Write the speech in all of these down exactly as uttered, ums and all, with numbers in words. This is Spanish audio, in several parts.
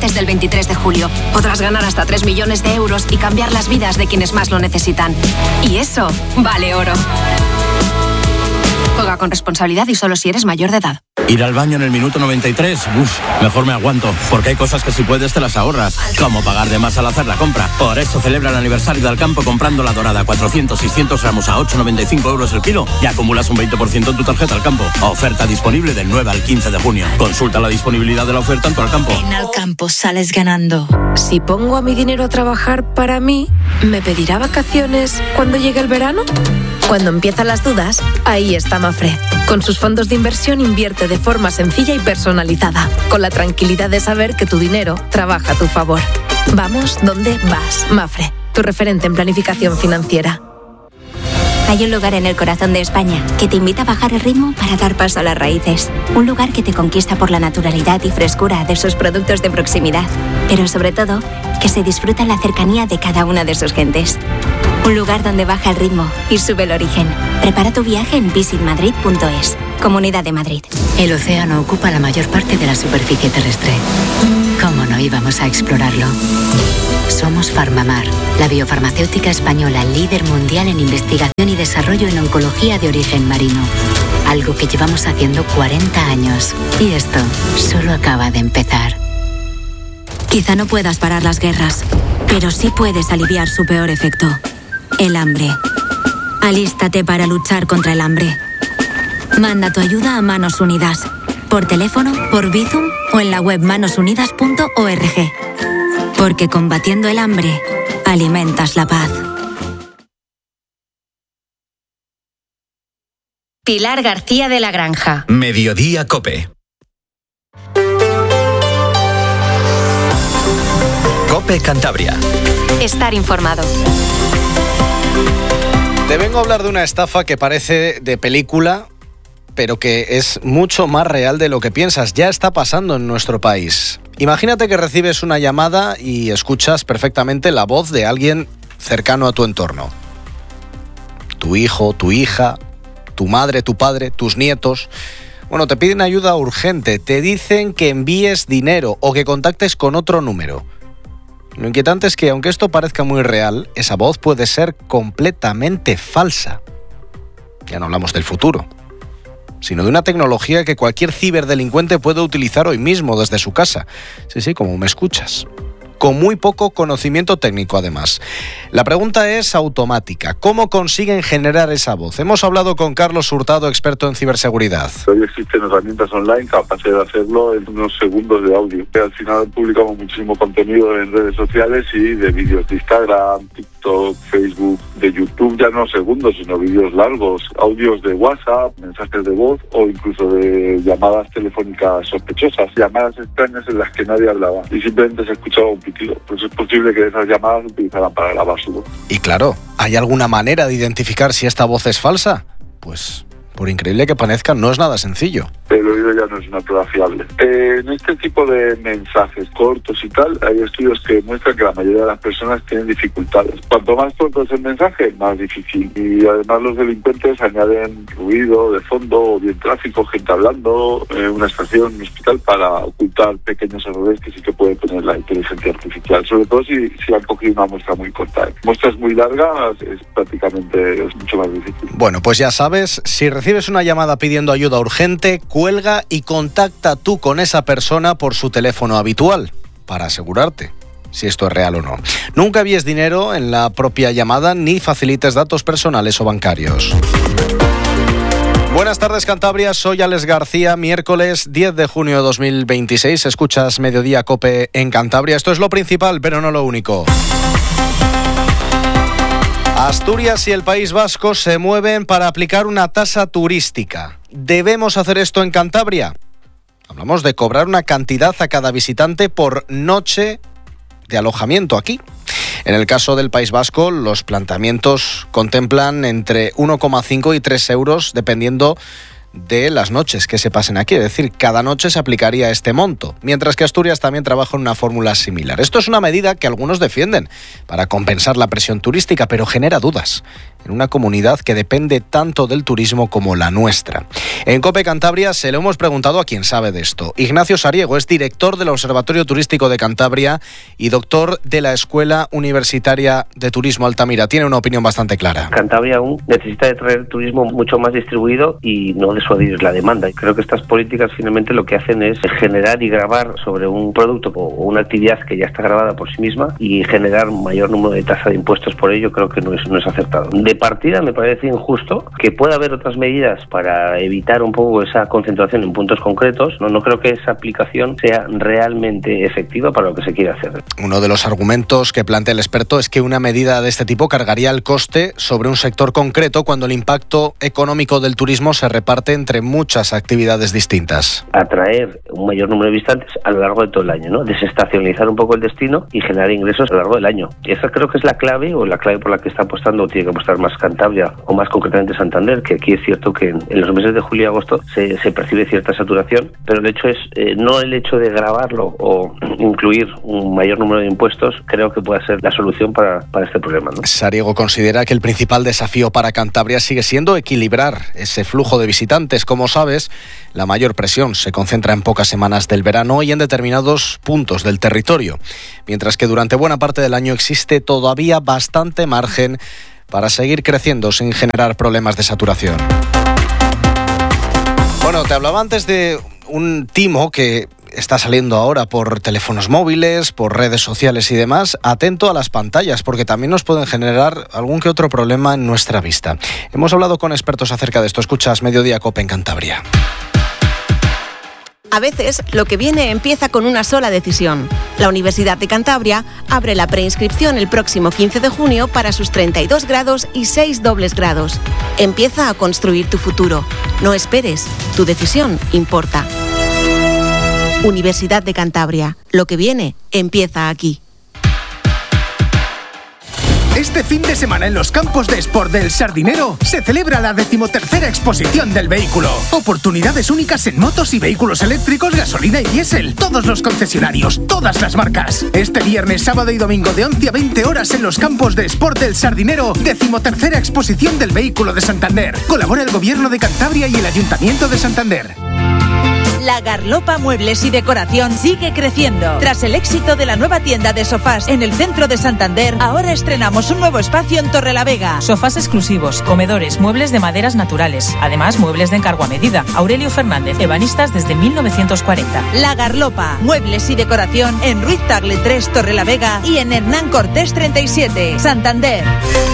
antes del veintitrés de julio. Podrás ganar hasta tres millones de euros y cambiar las vidas de quienes más lo necesitan. Y eso vale oro. Juega con responsabilidad y solo si eres mayor de edad. Ir al baño en el minuto noventa y tres, uff, mejor me aguanto, porque hay cosas que si puedes te las ahorras, como pagar de más al hacer la compra. Por eso celebra el aniversario de Alcampo comprando la dorada cuatrocientos seiscientos gramos a ocho con noventa y cinco euros el kilo y acumulas un veinte por ciento en tu tarjeta Alcampo. Oferta disponible del nueve al quince de junio. Consulta la disponibilidad de la oferta en tu Alcampo. En Alcampo sales ganando. Si pongo a mi dinero a trabajar para mí, ¿me pedirá vacaciones cuando llegue el verano? Cuando empiezan las dudas, ahí está Mafre. Con sus fondos de inversión invierte de forma sencilla y personalizada, con la tranquilidad de saber que tu dinero trabaja a tu favor. Vamos donde vas, Mafre, tu referente en planificación financiera. Hay un lugar en el corazón de España que te invita a bajar el ritmo para dar paso a las raíces. Un lugar que te conquista por la naturalidad y frescura de sus productos de proximidad, pero sobre todo, que se disfruta en la cercanía de cada una de sus gentes. Un lugar donde baja el ritmo y sube el origen. Prepara tu viaje en visit madrid punto es. Comunidad de Madrid. El océano ocupa la mayor parte de la superficie terrestre. ¿Cómo no íbamos a explorarlo? Somos Farmamar, la biofarmacéutica española líder mundial en investigación y desarrollo en oncología de origen marino. Algo que llevamos haciendo cuarenta años. Y esto solo acaba de empezar. Quizá no puedas parar las guerras, pero sí puedes aliviar su peor efecto. El hambre. Alístate para luchar contra el hambre. Manda tu ayuda a Manos Unidas. Por teléfono, por Bizum o en la web manos unidas punto org. Porque combatiendo el hambre, alimentas la paz. Pilar García de la Granja. Mediodía COPE. COPE Cantabria. Estar informado. Te vengo a hablar de una estafa que parece de película, pero que es mucho más real de lo que piensas. Ya está pasando en nuestro país. Imagínate que recibes una llamada y escuchas perfectamente la voz de alguien cercano a tu entorno. Tu hijo, tu hija, tu madre, tu padre, tus nietos. Bueno, te piden ayuda urgente, te dicen que envíes dinero o que contactes con otro número. Lo inquietante es que, aunque esto parezca muy real, esa voz puede ser completamente falsa. Ya no hablamos del futuro, sino de una tecnología que cualquier ciberdelincuente puede utilizar hoy mismo desde su casa. Sí, sí, como me escuchas. Con muy poco conocimiento técnico, además. La pregunta es automática. ¿Cómo consiguen generar esa voz? Hemos hablado con Carlos Hurtado, experto en ciberseguridad. Hoy existen herramientas online capaces de hacerlo en unos segundos de audio. Al final publicamos muchísimo contenido en redes sociales y de vídeos de Instagram, TikTok, Facebook, de YouTube, ya no segundos, sino vídeos largos, audios de WhatsApp, mensajes de voz o incluso de llamadas telefónicas sospechosas, llamadas extrañas en las que nadie hablaba y simplemente se escuchaba un pitido. Pues es posible que esas llamadas se utilizaran para grabar su voz. Y claro, ¿hay alguna manera de identificar si esta voz es falsa? Pues, por increíble que parezca, no es nada sencillo. El oído ya no es una prueba fiable. Eh, en este tipo de mensajes cortos y tal, hay estudios que muestran que la mayoría de las personas tienen dificultades. Cuanto más corto es el mensaje, más difícil. Y además los delincuentes añaden ruido de fondo, o bien tráfico, gente hablando, eh, una estación, un hospital, para ocultar pequeños errores que sí que puede tener la inteligencia artificial. Sobre todo si, si han cogido una muestra muy corta. Muestras muy largas es prácticamente es mucho más difícil. Bueno, pues ya sabes, si recibes una llamada pidiendo ayuda urgente, cuelga y contacta tú con esa persona por su teléfono habitual, para asegurarte si esto es real o no. Nunca envíes dinero en la propia llamada ni facilites datos personales o bancarios. Buenas tardes, Cantabria, soy Alex García, miércoles diez de junio de dos mil veintiséis, escuchas Mediodía COPE en Cantabria. Esto es lo principal, pero no lo único. Asturias y el País Vasco se mueven para aplicar una tasa turística. ¿Debemos hacer esto en Cantabria? Hablamos de cobrar una cantidad a cada visitante por noche de alojamiento aquí. En el caso del País Vasco, los planteamientos contemplan entre uno coma cinco y tres euros, dependiendo de las noches que se pasen aquí, es decir, cada noche se aplicaría este monto, mientras que Asturias también trabaja en una fórmula similar. Esto es una medida que algunos defienden para compensar la presión turística, pero genera dudas en una comunidad que depende tanto del turismo como la nuestra. En COPE Cantabria se lo hemos preguntado a quien sabe de esto. Ignacio Sariego es director del Observatorio Turístico de Cantabria y doctor de la Escuela Universitaria de Turismo Altamira. Tiene una opinión bastante clara. Cantabria aún necesita de traer turismo mucho más distribuido y no disuadir la demanda. Y creo que estas políticas finalmente lo que hacen es generar y gravar sobre un producto o una actividad que ya está grabada por sí misma y generar mayor número de tasa de impuestos por ello. Creo que no es, no es acertado. De partida me parece injusto que pueda haber otras medidas para evitar un poco esa concentración en puntos concretos. No, no creo que esa aplicación sea realmente efectiva para lo que se quiere hacer. Uno de los argumentos que plantea el experto es que una medida de este tipo cargaría el coste sobre un sector concreto cuando el impacto económico del turismo se reparte entre muchas actividades distintas. Atraer un mayor número de visitantes a lo largo de todo el año, ¿no? Desestacionalizar un poco el destino y generar ingresos a lo largo del año. Y esa creo que es la clave o la clave por la que está apostando o tiene que apostar más Cantabria o más concretamente Santander, que aquí es cierto que en, en los meses de julio y agosto se, se percibe cierta saturación, pero el hecho es eh, no el hecho de grabarlo o incluir un mayor número de impuestos, creo que puede ser la solución para, para este problema, ¿no? Sariego considera que el principal desafío para Cantabria sigue siendo equilibrar ese flujo de visitantes. Como sabes, la mayor presión se concentra en pocas semanas del verano y en determinados puntos del territorio, mientras que durante buena parte del año existe todavía bastante margen para seguir creciendo sin generar problemas de saturación. Bueno, te hablaba antes de un timo que está saliendo ahora por teléfonos móviles, por redes sociales y demás. Atento a las pantallas, porque también nos pueden generar algún que otro problema en nuestra vista. Hemos hablado con expertos acerca de esto. Escuchas Mediodía COPE en Cantabria. A veces, lo que viene empieza con una sola decisión. La Universidad de Cantabria abre la preinscripción el próximo quince de junio para sus treinta y dos grados y seis dobles grados. Empieza a construir tu futuro. No esperes, tu decisión importa. Universidad de Cantabria. Lo que viene empieza aquí. Este fin de semana en los campos de Sport del Sardinero se celebra la decimotercera exposición del vehículo. Oportunidades únicas en motos y vehículos eléctricos, gasolina y diésel. Todos los concesionarios, todas las marcas. Este viernes, sábado y domingo de once a veinte horas en los campos de Sport del Sardinero, decimotercera exposición del vehículo de Santander. Colabora el Gobierno de Cantabria y el Ayuntamiento de Santander. La Garlopa Muebles y Decoración sigue creciendo. Tras el éxito de la nueva tienda de sofás en el centro de Santander, ahora estrenamos un nuevo espacio en Torrelavega. Sofás exclusivos, comedores, muebles de maderas naturales. Además, muebles de encargo a medida. Aurelio Fernández, ebanistas desde mil novecientos cuarenta. La Garlopa Muebles y Decoración en Ruiz Tagle tres, Torrelavega y en Hernán Cortés treinta y siete, Santander.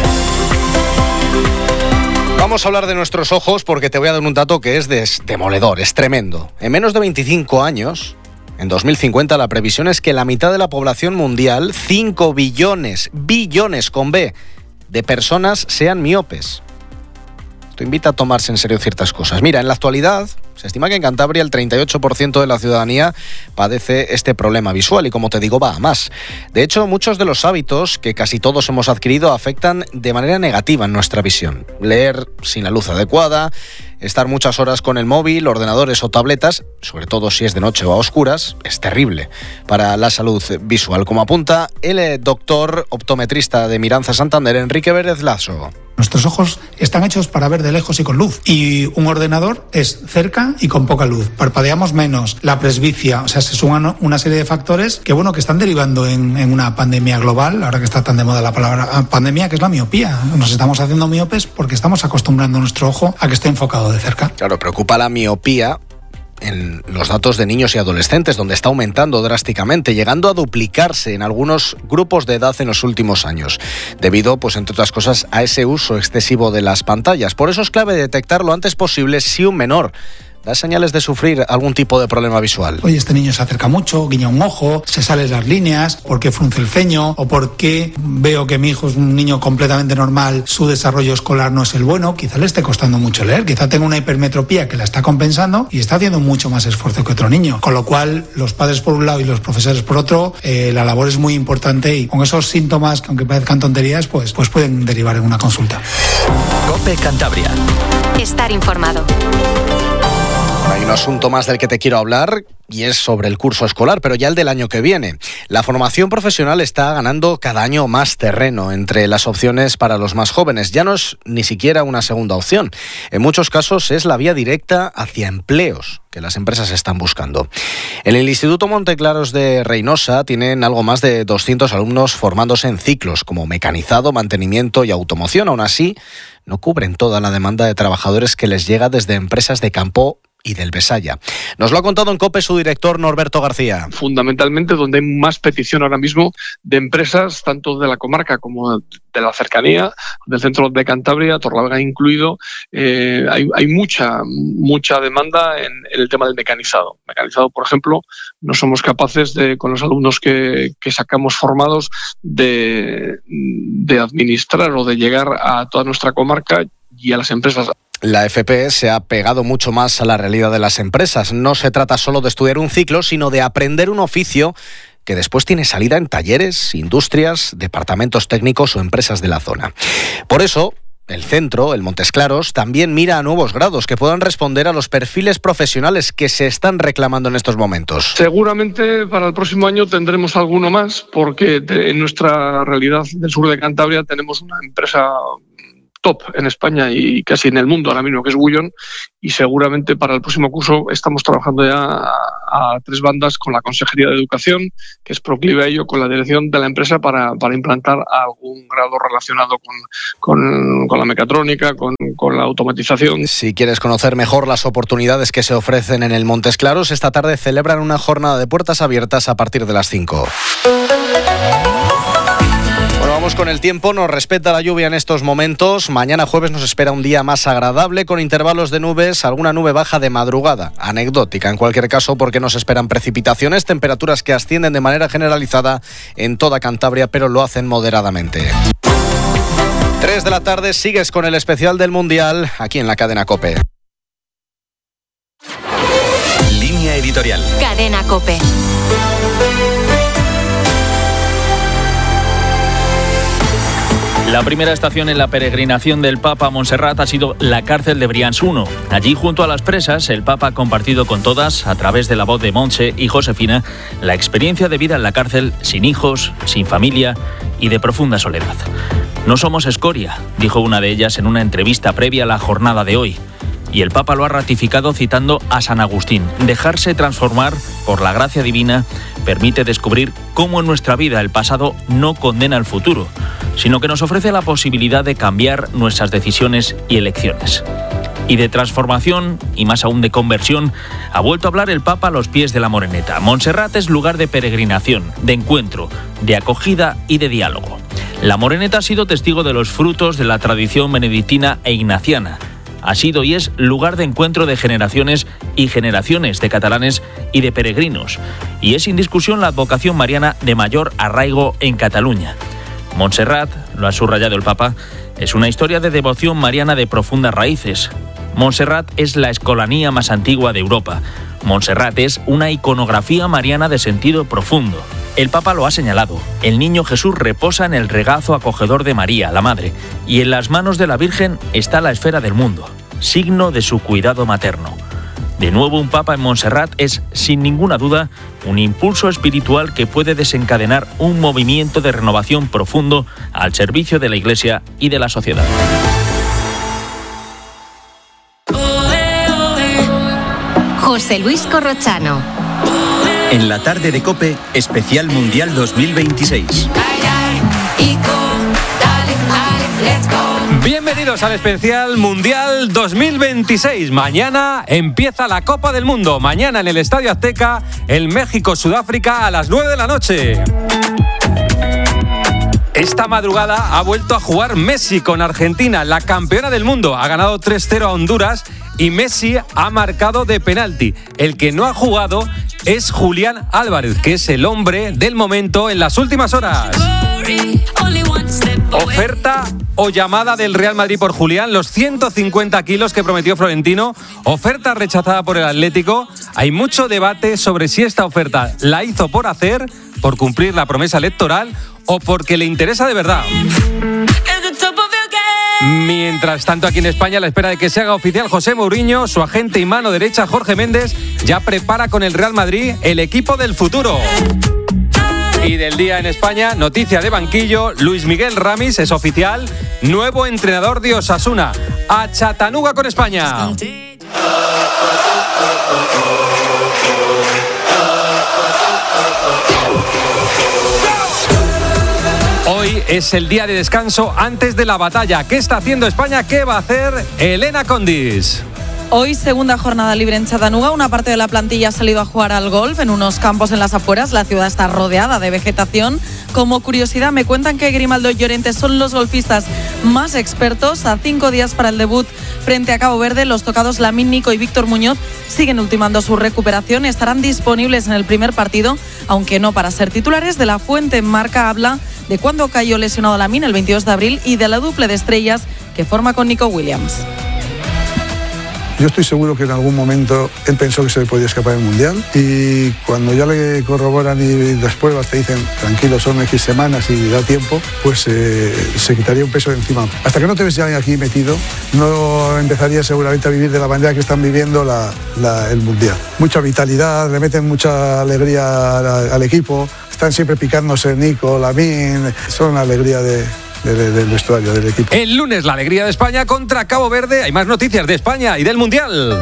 Vamos a hablar de nuestros ojos porque te voy a dar un dato que es des- demoledor, es tremendo. En menos de veinticinco años, en dos mil cincuenta, la previsión es que la mitad de la población mundial, cinco billones, billones con B, de personas sean miopes. Esto invita a tomarse en serio ciertas cosas. Mira, en la actualidad se estima que en Cantabria el treinta y ocho por ciento de la ciudadanía padece este problema visual y, como te digo, va a más. De hecho, muchos de los hábitos que casi todos hemos adquirido afectan de manera negativa en nuestra visión. Leer sin la luz adecuada, estar muchas horas con el móvil, ordenadores o tabletas, sobre todo si es de noche o a oscuras, es terrible para la salud visual, como apunta el doctor optometrista de Miranza Santander, Enrique Vélez Lasso. Nuestros ojos están hechos para ver de lejos y con luz. Y un ordenador es cerca y con poca luz. Parpadeamos menos, la presbicia, o sea, se suman una serie de factores que, bueno, que están derivando en, en una pandemia global, ahora que está tan de moda la palabra pandemia, que es la miopía. Nos estamos haciendo miopes porque estamos acostumbrando nuestro ojo a que esté enfocado de cerca. Claro, preocupa la miopía en los datos de niños y adolescentes, donde está aumentando drásticamente, llegando a duplicarse en algunos grupos de edad en los últimos años, debido, pues entre otras cosas, a ese uso excesivo de las pantallas. Por eso es clave detectar lo antes posible si un menor da señales de sufrir algún tipo de problema visual. Oye, este niño se acerca mucho, guiña un ojo, se sale las líneas, ¿por qué frunce el ceño? ¿O por qué veo que mi hijo es un niño completamente normal, su desarrollo escolar no es el bueno? Quizá le esté costando mucho leer, quizá tenga una hipermetropía que la está compensando y está haciendo mucho más esfuerzo que otro niño. Con lo cual, los padres por un lado y los profesores por otro, eh, la labor es muy importante y con esos síntomas, que aunque parezcan tonterías, pues, pues pueden derivar en una consulta. COPE Cantabria. Estar informado. Hay un asunto más del que te quiero hablar y es sobre el curso escolar, pero ya el del año que viene. La formación profesional está ganando cada año más terreno entre las opciones para los más jóvenes. Ya no es ni siquiera una segunda opción. En muchos casos es la vía directa hacia empleos que las empresas están buscando. En el Instituto Monteclaros de Reynosa tienen algo más de doscientos alumnos formándose en ciclos como mecanizado, mantenimiento y automoción. Aún así, no cubren toda la demanda de trabajadores que les llega desde empresas de campo y del Besaya. Nos lo ha contado en COPE su director Norberto García. Fundamentalmente donde hay más petición ahora mismo de empresas, tanto de la comarca como de la cercanía, del centro de Cantabria, Torrelavega incluido, eh, hay, hay mucha, mucha demanda en, en el tema del mecanizado. Mecanizado, por ejemplo, no somos capaces de, con los alumnos que, que sacamos formados, de, de administrar o de llegar a toda nuestra comarca y a las empresas. La F P se ha pegado mucho más a la realidad de las empresas. No se trata solo de estudiar un ciclo, sino de aprender un oficio que después tiene salida en talleres, industrias, departamentos técnicos o empresas de la zona. Por eso, el centro, el Montes Claros, también mira a nuevos grados que puedan responder a los perfiles profesionales que se están reclamando en estos momentos. Seguramente para el próximo año tendremos alguno más, porque en nuestra realidad del sur de Cantabria tenemos una empresa top en España y casi en el mundo ahora mismo, que es Bullón, y seguramente para el próximo curso estamos trabajando ya a, a tres bandas con la Consejería de Educación, que es proclive a ello, con la dirección de la empresa para, para implantar algún grado relacionado con, con, con la mecatrónica, con, con la automatización. Si quieres conocer mejor las oportunidades que se ofrecen en el Montes Claros, esta tarde celebran una jornada de puertas abiertas a partir de las cinco. Vamos con el tiempo, nos respeta la lluvia en estos momentos. Mañana jueves nos espera un día más agradable con intervalos de nubes, alguna nube baja de madrugada, anecdótica en cualquier caso porque nos esperan precipitaciones, temperaturas que ascienden de manera generalizada en toda Cantabria, pero lo hacen moderadamente. tres de la tarde, sigues con el especial del Mundial aquí en la cadena COPE. Línea editorial. Cadena COPE. La primera estación en la peregrinación del Papa a Montserrat ha sido la cárcel de Brians uno. Allí, junto a las presas, el Papa ha compartido con todas, a través de la voz de Montse y Josefina, la experiencia de vida en la cárcel sin hijos, sin familia y de profunda soledad. No somos escoria, dijo una de ellas en una entrevista previa a la jornada de hoy. Y el Papa lo ha ratificado citando a San Agustín. Dejarse transformar por la gracia divina permite descubrir cómo en nuestra vida el pasado no condena el futuro, sino que nos ofrece la posibilidad de cambiar nuestras decisiones y elecciones. Y de transformación, y más aún de conversión, ha vuelto a hablar el Papa a los pies de la Moreneta. Montserrat es lugar de peregrinación, de encuentro, de acogida y de diálogo. La Moreneta ha sido testigo de los frutos de la tradición benedictina e ignaciana. Ha sido y es lugar de encuentro de generaciones y generaciones de catalanes y de peregrinos. Y es sin discusión la advocación mariana de mayor arraigo en Cataluña. Montserrat, lo ha subrayado el Papa, es una historia de devoción mariana de profundas raíces. Montserrat es la escolanía más antigua de Europa. Montserrat es una iconografía mariana de sentido profundo. El Papa lo ha señalado. El niño Jesús reposa en el regazo acogedor de María, la Madre, y en las manos de la Virgen está la esfera del mundo, signo de su cuidado materno. De nuevo un Papa en Montserrat es, sin ninguna duda, un impulso espiritual que puede desencadenar un movimiento de renovación profundo al servicio de la Iglesia y de la sociedad. José Luis Corrochano. En la tarde de COPE, especial Mundial dos mil veintiséis. Bienvenidos al especial Mundial dos mil veintiséis. Mañana empieza la Copa del Mundo. Mañana en el Estadio Azteca, el México-Sudáfrica a las nueve de la noche. Esta madrugada ha vuelto a jugar Messi con Argentina, la campeona del mundo. Ha ganado tres cero a Honduras y Messi ha marcado de penalti. El que no ha jugado es Julián Álvarez, que es el hombre del momento en las últimas horas. Oferta o llamada del Real Madrid por Julián, los ciento cincuenta kilos que prometió Florentino, oferta rechazada por el Atlético. Hay mucho debate sobre si esta oferta la hizo por hacer, por cumplir la promesa electoral o porque le interesa de verdad. Mientras tanto, aquí en España, a la espera de que se haga oficial José Mourinho, su agente y mano derecha Jorge Méndez ya prepara con el Real Madrid el equipo del futuro. Y del día en España, noticia de banquillo, Luis Miguel Ramis es oficial, nuevo entrenador de Osasuna. A Chattanooga con España. Hoy es el día de descanso antes de la batalla. ¿Qué está haciendo España? ¿Qué va a hacer Elena Condis? Hoy, segunda jornada libre en Chattanooga. Una parte de la plantilla ha salido a jugar al golf en unos campos en las afueras. La ciudad está rodeada de vegetación. Como curiosidad, me cuentan que Grimaldo y Llorente son los golfistas más expertos. A cinco días para el debut frente a Cabo Verde, los tocados Lamine Nico y Víctor Muñoz siguen ultimando su recuperación. Estarán disponibles en el primer partido, aunque no para ser titulares. De la Fuente en Marca habla de cuándo cayó lesionado Lamine el veintidós de abril y de la duple de estrellas que forma con Nico Williams. Yo estoy seguro que en algún momento él pensó que se le podía escapar el Mundial y cuando ya le corroboran y las pruebas te dicen tranquilo, son X semanas y da tiempo, pues eh, se quitaría un peso de encima. Hasta que no te ves ya aquí metido, no empezaría seguramente a vivir de la manera que están viviendo la, la, el Mundial. Mucha vitalidad, le meten mucha alegría al, al equipo, están siempre picándose Nico, Lamine, son una alegría de... De, de, del vestuario, del equipo. El lunes la alegría de España contra Cabo Verde. Hay más noticias de España y del Mundial.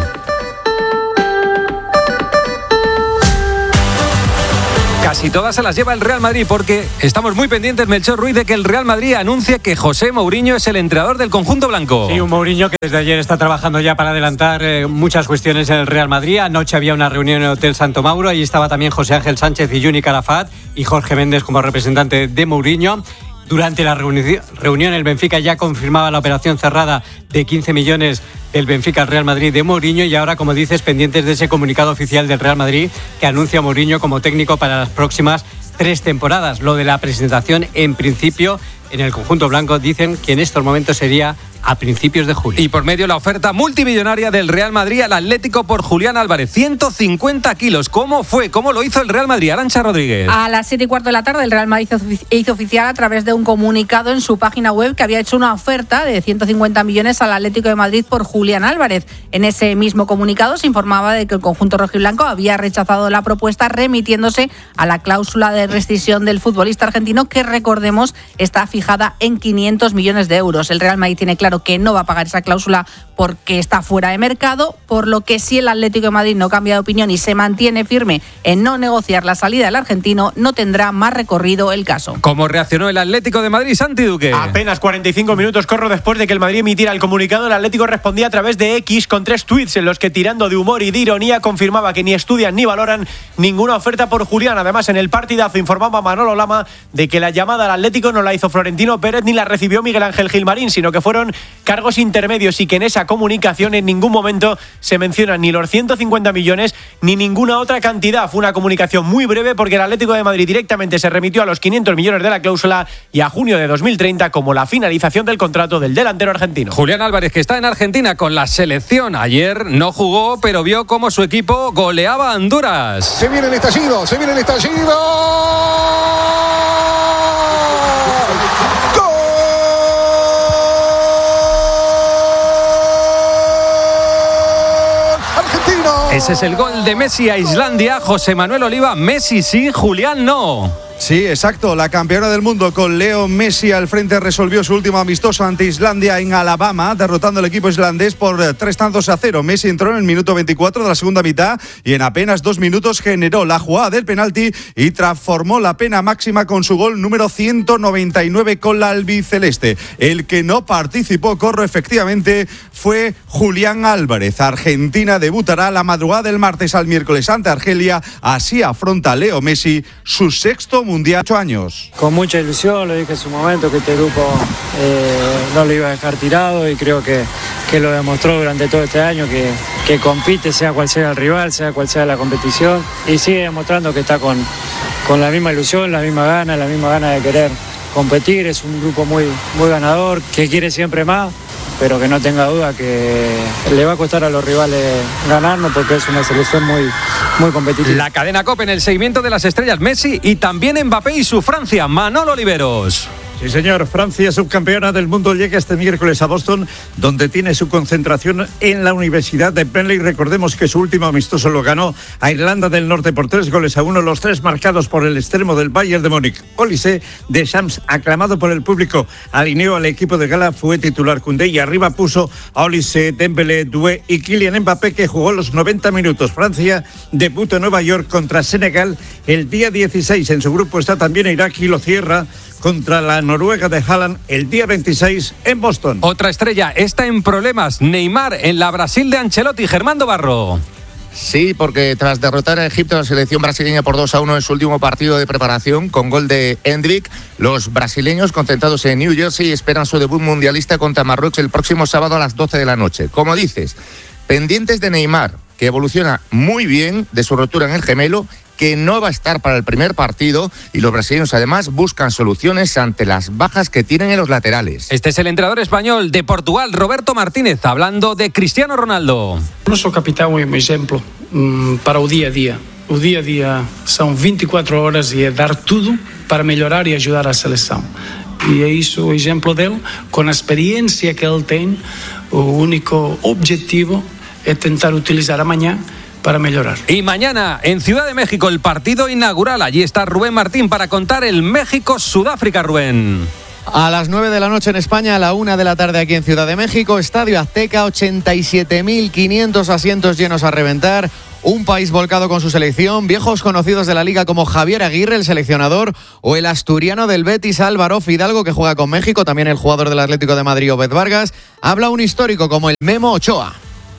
Casi todas se las lleva el Real Madrid porque estamos muy pendientes, Melchor Ruiz, de que el Real Madrid anuncie que José Mourinho es el entrenador del conjunto blanco. Sí, un Mourinho que desde ayer está trabajando ya para adelantar eh, muchas cuestiones en el Real Madrid. Anoche había una reunión en el Hotel Santo Mauro. Allí estaba también José Ángel Sánchez y Juni Calafat y Jorge Méndez como representante de Mourinho. Durante la reunión, el Benfica ya confirmaba la operación cerrada de quince millones del Benfica al Real Madrid de Mourinho y ahora, como dices, pendientes de ese comunicado oficial del Real Madrid que anuncia a Mourinho como técnico para las próximas tres temporadas. Lo de la presentación, en principio, en el conjunto blanco, dicen que en estos momentos sería a principios de julio. Y por medio la oferta multimillonaria del Real Madrid al Atlético por Julián Álvarez, ciento cincuenta kilos. ¿Cómo fue? ¿Cómo lo hizo el Real Madrid? Arantxa Rodríguez. A las siete y cuarto de la tarde el Real Madrid hizo oficial a través de un comunicado en su página web que había hecho una oferta de ciento cincuenta millones al Atlético de Madrid por Julián Álvarez. En ese mismo comunicado se informaba de que el conjunto rojiblanco había rechazado la propuesta remitiéndose a la cláusula de rescisión del futbolista argentino que, recordemos, está fijada en quinientos millones de euros. El Real Madrid tiene claro que no va a pagar esa cláusula porque está fuera de mercado, por lo que si el Atlético de Madrid no cambia de opinión y se mantiene firme en no negociar la salida del argentino, no tendrá más recorrido el caso. ¿Cómo reaccionó el Atlético de Madrid, Santi Duque? Apenas cuarenta y cinco minutos corro después de que el Madrid emitiera el comunicado, el Atlético respondía a través de X con tres tuits en los que, tirando de humor y de ironía, confirmaba que ni estudian ni valoran ninguna oferta por Julián. Además, en el partidazo informaba Manolo Lama de que la llamada al Atlético no la hizo Florentino Pérez ni la recibió Miguel Ángel Gilmarín, sino que fueron cargos intermedios y que en esa comunicación en ningún momento se mencionan ni los ciento cincuenta millones ni ninguna otra cantidad. Fue una comunicación muy breve porque el Atlético de Madrid directamente se remitió a los quinientos millones de la cláusula y a junio de dos mil treinta como la finalización del contrato del delantero argentino. Julián Álvarez, que está en Argentina con la selección. Ayer no jugó, pero vio cómo su equipo goleaba a Honduras. Se viene el estallido, se viene el estallido. Ese es el gol de Messi a Islandia. José Manuel Oliva, Messi sí, Julián no. Sí, exacto. La campeona del mundo con Leo Messi al frente resolvió su último amistoso ante Islandia en Alabama, derrotando al equipo islandés por tres tantos a cero. Messi entró en el minuto veinticuatro de la segunda mitad y en apenas dos minutos generó la jugada del penalti y transformó la pena máxima con su gol número ciento noventa y nueve con la albiceleste. El que no participó, corro, efectivamente, fue Julián Álvarez. Argentina debutará la madrugada del martes al miércoles ante Argelia. Así afronta Leo Messi su sexto mundial, ocho años. Con mucha ilusión, lo dije en su momento, que este grupo eh, no lo iba a dejar tirado y creo que, que lo demostró durante todo este año, que, que compite sea cual sea el rival, sea cual sea la competición y sigue demostrando que está con, con la misma ilusión, la misma gana, la misma gana de querer competir. Es un grupo muy, muy ganador, que quiere siempre más, pero que no tenga duda que le va a costar a los rivales ganarnos porque es una selección muy, muy competitiva. La cadena COPE en el seguimiento de las estrellas Messi y también Mbappé y su Francia. Manolo Oliveros. Sí, señor. Francia, subcampeona del mundo, llega este miércoles a Boston, donde tiene su concentración en la Universidad de Penley. Recordemos que su último amistoso lo ganó a Irlanda del Norte por tres goles a uno, los tres marcados por el extremo del Bayern de Múnich. Olise Deschamps, aclamado por el público, alineó al equipo de gala, fue titular Koundé y arriba puso a Olise, Dembélé, Doué y Kylian Mbappé, que jugó los noventa minutos. Francia debuta en Nueva York contra Senegal el día dieciséis. En su grupo está también Irak y lo cierra contra la Noruega de Haaland el día veintiséis en Boston. Otra estrella está en problemas, Neymar en la Brasil de Ancelotti. Germán Barro. Sí, porque tras derrotar a Egipto, la selección brasileña por dos a uno en su último partido de preparación con gol de Endrick, los brasileños, concentrados en New Jersey, esperan su debut mundialista contra Marruecos el próximo sábado a las doce de la noche. Como dices, pendientes de Neymar, que evoluciona muy bien de su rotura en el gemelo, que no va a estar para el primer partido, y los brasileños además buscan soluciones ante las bajas que tienen en los laterales. Este es el entrenador español de Portugal, Roberto Martínez, hablando de Cristiano Ronaldo. O nosso capitão é um exemplo um, para o dia a dia. O dia a dia são vinte e quatro horas e é dar tudo para melhorar e ajudar a seleção. E é isso o exemplo dele, com a experiência que ele tem, o único objetivo é tentar utilizar amanhã para mejorar. Y mañana en Ciudad de México el partido inaugural. Allí está Rubén Martín para contar el México-Sudáfrica, Rubén. A las nueve de la noche en España, a la una de la tarde aquí en Ciudad de México, Estadio Azteca, ochenta y siete mil quinientos asientos llenos a reventar. Un país volcado con su selección, viejos conocidos de la liga como Javier Aguirre, el seleccionador, o el asturiano del Betis, Álvaro Fidalgo, que juega con México, también el jugador del Atlético de Madrid, Obed Vargas. Habla un histórico como el Memo Ochoa.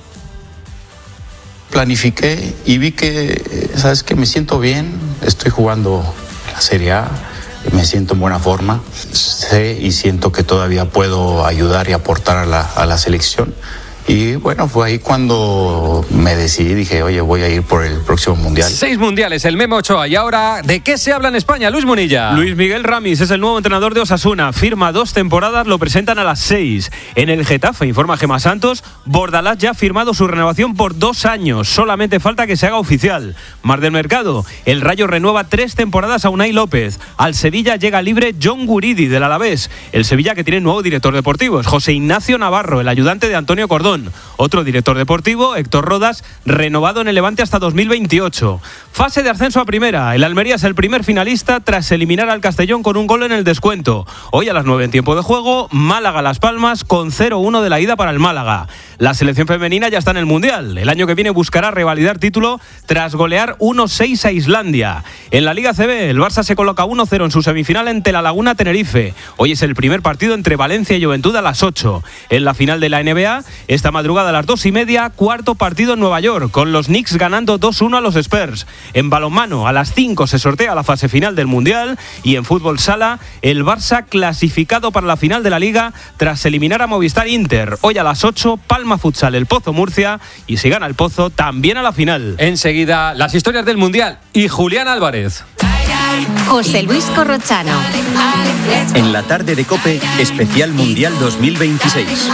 Planifiqué y vi que, sabes que me siento bien, estoy jugando la Serie A, me siento en buena forma, sé y siento que todavía puedo ayudar y aportar a la, a la selección. Y bueno, fue ahí cuando me decidí, dije, oye, voy a ir por el próximo Mundial. Seis mundiales, el Memo Ochoa. Y ahora, ¿de qué se habla en España? Luis Munilla. Luis Miguel Ramis es el nuevo entrenador de Osasuna. Firma dos temporadas, lo presentan a las seis. En el Getafe, informa Gemma Santos, Bordalás ya ha firmado su renovación por dos años. Solamente falta que se haga oficial. Mar del Mercado, el Rayo renueva tres temporadas a Unai López. Al Sevilla llega libre John Guridi, del Alavés. El Sevilla, que tiene nuevo director deportivo, es José Ignacio Navarro, el ayudante de Antonio Cordón. Otro director deportivo, Héctor Rodas, renovado en el Levante hasta dos mil veintiocho. Fase de ascenso a primera. El Almería es el primer finalista tras eliminar al Castellón con un gol en el descuento. Hoy a las nueve en tiempo de juego, Málaga-Las Palmas con cero uno de la ida para el Málaga. La selección femenina ya está en el Mundial. El año que viene buscará revalidar título tras golear uno seis a Islandia. En la Liga C B, el Barça se coloca uno cero en su semifinal ante la Laguna Tenerife. Hoy es el primer partido entre Valencia y Juventud a las ocho. En la final de la N B A, esta madrugada a las dos y media, cuarto partido en Nueva York, con los Knicks ganando dos uno a los Spurs. En balonmano, a las cinco se sortea la fase final del Mundial, y en fútbol sala, el Barça clasificado para la final de la Liga tras eliminar a Movistar Inter. Hoy a las ocho, Palma Futsal, el Pozo Murcia, y si gana el Pozo, también a la final. Enseguida, las historias del Mundial y Julián Álvarez. José Luis Corrochano. En la tarde de COPE, especial Mundial dos mil veintiséis.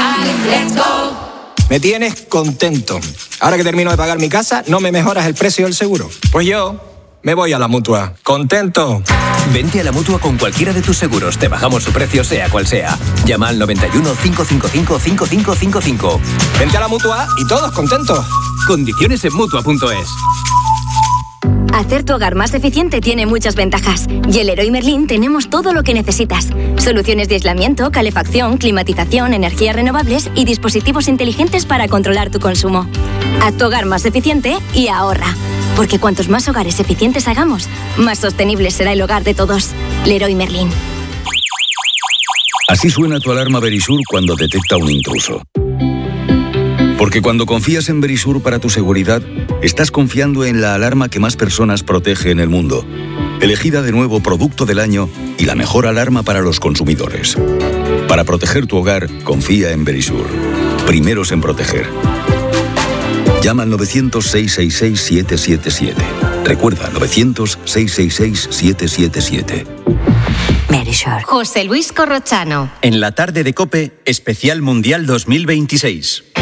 Me tienes contento. Ahora que termino de pagar mi casa, ¿no me mejoras el precio del seguro? Pues yo me voy a la Mutua. ¿Contento? Vente a la Mutua con cualquiera de tus seguros. Te bajamos su precio, sea cual sea. Llama al noventa y uno, cinco cinco cinco, cinco cinco cinco cinco. Vente a la Mutua y todos contentos. Condiciones en Mutua punto es. Hacer tu hogar más eficiente tiene muchas ventajas. Y en Leroy Merlin tenemos todo lo que necesitas. Soluciones de aislamiento, calefacción, climatización, energías renovables y dispositivos inteligentes para controlar tu consumo. Haz tu hogar más eficiente y ahorra. Porque cuantos más hogares eficientes hagamos, más sostenible será el hogar de todos. Leroy Merlin. Así suena tu alarma Verisur cuando detecta un intruso. Porque cuando confías en Verisur para tu seguridad, estás confiando en la alarma que más personas protege en el mundo. Elegida de nuevo Producto del Año y la mejor alarma para los consumidores. Para proteger tu hogar, confía en Verisur. Primeros en proteger. Llama al novecientos, seiscientos sesenta y seis, siete siete siete. Recuerda, novecientos, seiscientos sesenta y seis, siete siete siete. Verisur. José Luis Corrochano. En la tarde de COPE, especial Mundial dos mil veintiséis.